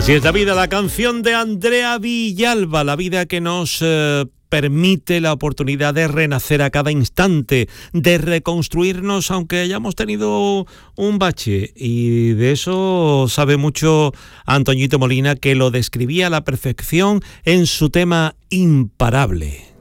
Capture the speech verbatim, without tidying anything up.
Así es la vida, la canción de Andrea Villalba, la vida que nos eh, permite la oportunidad de renacer a cada instante, de reconstruirnos aunque hayamos tenido un bache. Y de eso sabe mucho Antoñito Molina, que lo describía a la perfección en su tema Imparable.